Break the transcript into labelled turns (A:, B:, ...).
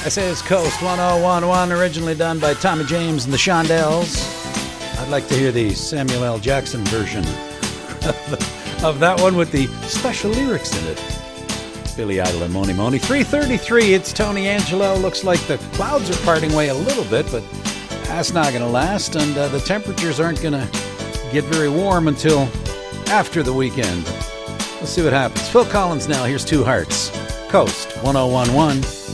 A: This is Coast 1011, originally done by Tommy James and the Shondells. I'd like to hear the Samuel L. Jackson version of that one with the special lyrics in it. Billy Idol and Mony Mony. 3:33, it's Tony Angelo. Looks like the clouds are parting away a little bit, but that's not going to last, and the temperatures aren't going to get very warm until after the weekend. We'll see what happens. Phil Collins now. Here's Two Hearts. Coast 1011.